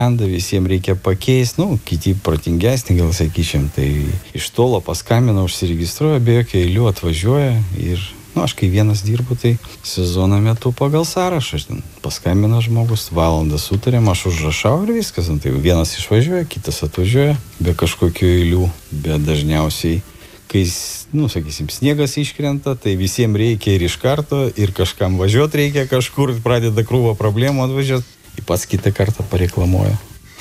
visiems reikia pakeisti, kiti protingesni, gal sakyčiam, tai iš tolo paskambina, užsiregistruoja, be jokio eilių atvažiuoja ir, aš kai vienas dirbu, tai sezono metu pagal sąrašą, paskambina žmogus, valandą sutarėm, aš užrašau ir viskas, tai vienas išvažiuoja, kitas atvažiuoja, be kažkokių eilių, bet dažniausiai, kai, sakysim, sniegas iškrenta, tai visiems reikia ir iš karto, ir kažkam važiuoti reikia kažkur, pradeda krūvą problemų atvažiuoti. Ir pats kitą kartą pareklamuoju.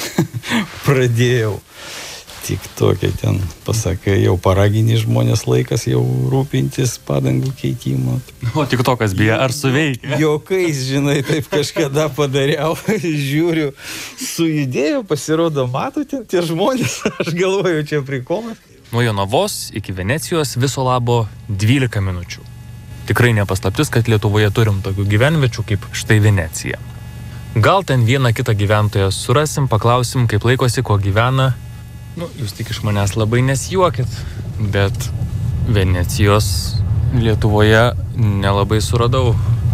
Pradėjau. Tik tokia ten, pasakai, jau paragini žmonės laikas jau rūpintis padangų keitimo. O tik tokas bija, ar suveikia? Jokais, žinai, taip kažkada padariau, žiūriu, sujudėjau, pasirodo, matote, tie žmonės, aš galvoju, čia prikolas. Nuo Jonavos iki Venecijos viso labo 12 minučių. Tikrai nepaslaptis, kad Lietuvoje turim tokių gyvenviečių kaip štai Venecija. Gal ten vieną kitą gyventoją surasim, paklausim, kaip laikosi, kuo gyvena. Jūs tik iš manęs labai nesijuokit, bet Venecijos Lietuvoje nelabai suradau.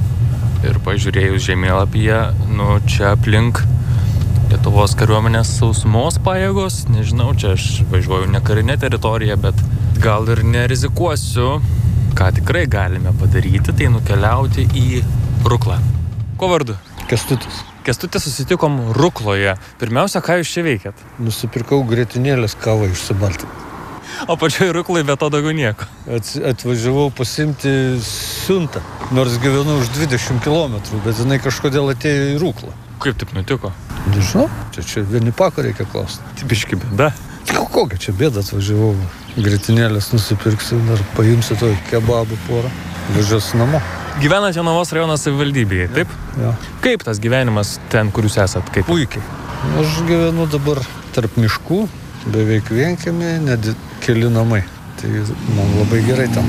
Ir pažiūrėjus žemėlapyje, čia aplink Lietuvos kariuomenės sausumos pajėgos, nežinau, čia aš važiuoju ne karinę teritoriją, bet gal ir nerizikuosiu. Ką tikrai galime padaryti, tai nukeliauti į Ruklą. Ko vardu? Kęstutis, susitikom Rukloje. Pirmiausia, ką jūs čia veikėt? Nusipirkau grietinėlės kavą išsibalti. O pačioj Ruklai be to daugiau nieko. Atvažiavau pasimti siuntą, nors gyvenu už 20 kilometrų, bet jinai kažkodėl atėjo į Ruklą. Kaip taip nutiko? Nežinau, čia vieni pako reikia klausti. Tipiški bėda. Kokia čia bėda, atvažiavau. Grietinėlės nusipirksiu, dar paimsiu to kebabų porą. Važiuosiu namo. Gyvenat Jonavos rajono savivaldybėje, taip? Jo. Kaip tas gyvenimas ten, kur jūs esat? Kaip? Puikiai. Aš gyvenu dabar tarp miškų, beveik vienkiemį, net keli namai. Tai man labai gerai ten.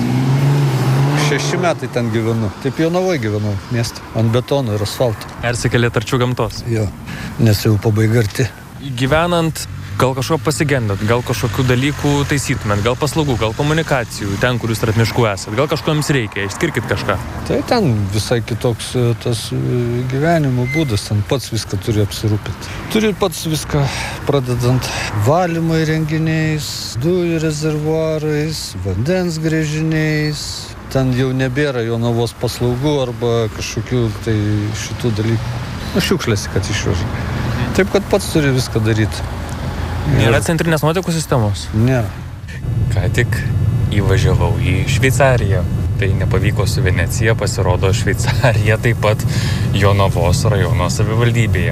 6 metai ten gyvenu. Taip Jonavoje gyvenau mieste, ant betono ir asfalto. Persikėlėt arčiau gamtos? Jo, nes jau pabaiga arti. Gyvenant, gal kažko pasigendat, gal kažkokių dalykų taisytumėt, gal paslaugų, gal komunikacijų, ten, kur jūs tarp miškų esat, gal kažko jums reikia, išskirkit kažką. Tai ten visai kitoks tas gyvenimo būdas, ten pats viską turi apsirūpinti. Turi pats viską, pradedant valymo įrenginiais, dujų rezervuarais, vandens gręžiniais. Ten jau nebėra Jonavos paslaugų arba kažkokių tai šitų dalykų. Šiukšlėsi, kad išveža. Taip, kad pats turi viską daryti. Nėra centrinės nuotekų sistemos? Nėra. Ką tik įvažiavau į Šveicariją. Tai nepavyko su Venecija, pasirodo Šveicarija taip pat Jonavos rajono savivaldybėje.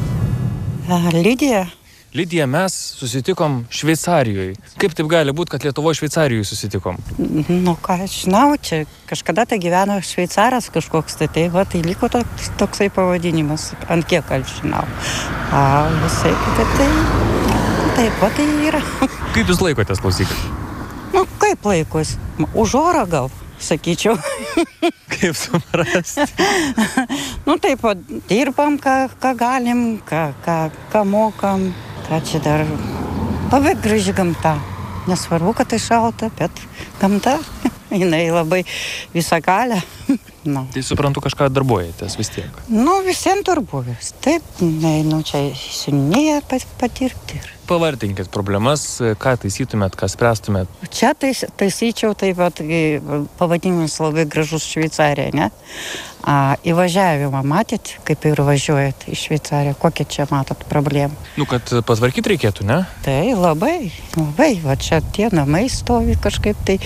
Lidija, mes susitikom Šveicarijoje. Kaip taip gali būti, kad Lietuvoje Šveicarijoje susitikom? Ką aš žinau, čia kažkada tai gyveno šveicaras kažkoks, tai liko toksai pavadinimas, ant kiek aš žinau. Visai kita tai... Taip, tai yra. Kaip jūs laikotės, klausykit? Kaip laikos? Už orą gal, sakyčiau. Kaip suprasti? Taip, dirbam, ką galim, ką mokam, ką čia dar. Labai graži gamta. Nesvarbu, kad tai šalta, bet gamta, jinai labai visagalė. Tai suprantu, kažką darbuojatės vis tiek. Visiems darbuojas. Taip, čia siuninėja patirti. Pavardinkit problemas, ką taisytumėt, ką spręstumėt. Čia taisyčiau, taip pat pavadinimas labai gražus Šveicarija, ne? Įvažiavimą matėt, kaip ir važiuojat į Šveicariją, kokią čia matot problemą? Kad patvarkyt reikėtų, ne? Tai labai. Va čia tie namai stovi kažkaip tai,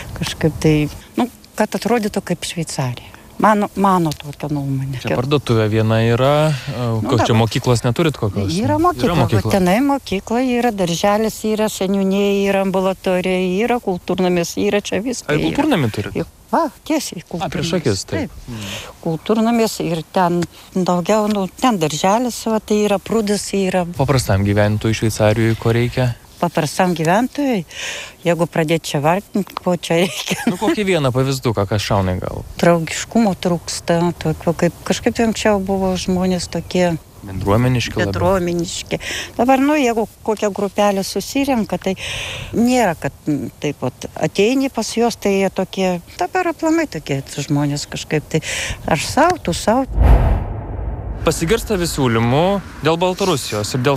kad atrodytų kaip Šveicarija. Mano tokia nuomonė. Čia parduotuvė viena yra, čia mokyklos neturit kokios? Yra mokykla. Tenai mokykla yra, darželis yra, seniūnėje yra, ambulatorija yra, kultūrnamis yra, čia viską yra. Kultūrnamį turit? Tiesiai kultūrnamis. Prieš akis, taip. Kultūrnamis ir ten daugiau, ten darželis, tai yra prūdas, yra. Paprastam gyventojui Šveicarijoje ko reikia? Paprastam gyventojui, jeigu pradėti čia vardinti, ko čia reikia. Kokį vieną pavyzduką, kas šauna į galvą? Draugiškumo trūksta, kažkaip anksčiau buvo žmonės tokie bendruomeniški. Dabar, jeigu kokią grupelę susirenka, tai nėra, kad taip pat ateini pas juos, tai jie tokie, dabar aplamai tokie žmonės kažkaip, tai aš savo, tu savo. Pasigirsta vis siūlymų dėl Baltarusijos ir dėl